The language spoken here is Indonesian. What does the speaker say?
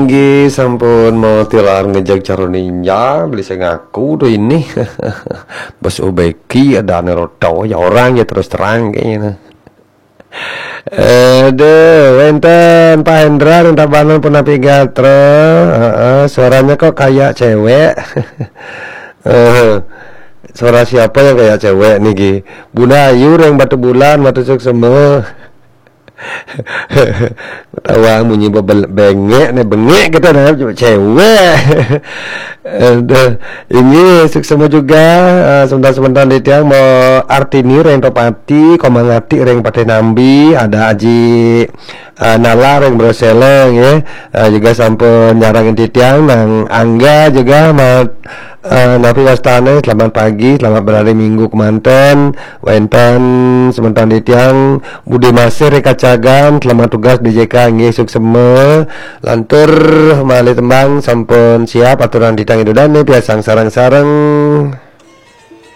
Nggih, sampun mau tilar ngejak caro ninja, beli saya ngaku tuh ini. Bos Ubeki ada neroto ya orang ya terus terang kayaknya. Aduh, wenten Pak Hendra minta bantuan pun api gatra. Suaranya kok kayak cewek. Eh, Suara siapa yang kayak cewek nih Gi? Bunda Ayu yang batu bulan, batu suk semua. Tawa bunyi bengek nih bengek kita nah cuma cewek. Ini sukses juga sebentar-sebentar di tiang mau artini reng topati komangati reng pate nambi ada aji nala reng broseleng ya. Juga sampun nyarangin di tiang nang angga juga mau Nafi Wastane, selamat pagi, selamat berhari Minggu kemanten. Wenten sebentar di tiang Budi Masir Reka Cagan, selamat tugas di JK nggih sukseme. Lantur mali tembang sampun siap aturan di tiang itu dan nih biasang sarang-sarang